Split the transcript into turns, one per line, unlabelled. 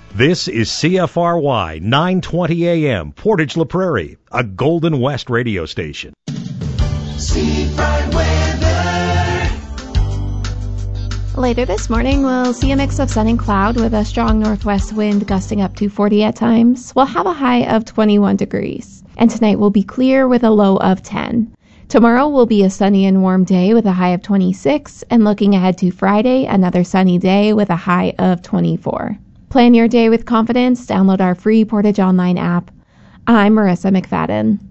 This is CFRY 920 AM, Portage La Prairie, a Golden West radio station.
Seafront weather.
Later this morning, we'll see a mix of sun and cloud with a strong northwest wind gusting up to 40 at times. We'll have a high of 21 degrees. And tonight will be clear with a low of 10. Tomorrow will be a sunny and warm day with a high of 26. And looking ahead to Friday, another sunny day with a high of 24. Plan your day with confidence. Download our free Portage Online app. I'm Marissa McFadden.